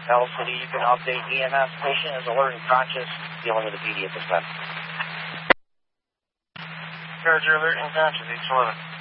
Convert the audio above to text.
L City, you can update EMS. Patient is alert and conscious, dealing with the PD at this time. Roger, alert and conscious, 811.